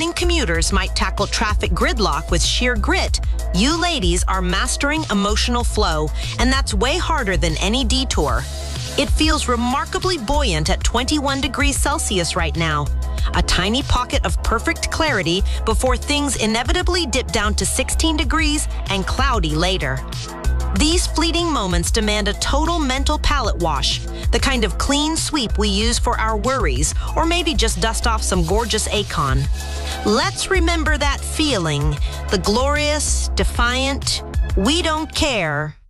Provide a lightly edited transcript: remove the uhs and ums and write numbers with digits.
morning commuters might tackle traffic gridlock with sheer grit, you ladies are mastering emotional flow, and that's way harder than any detour. It feels remarkably buoyant at 21 degrees Celsius right now, a tiny pocket of perfect clarity before things inevitably dip down to 16 degrees and cloudy later. These fleeting moments demand a total mental palate wash, the kind of clean sweep we use for our worries, or maybe just dust off some gorgeous Akon. Let's remember that feeling, the glorious, defiant, we don't care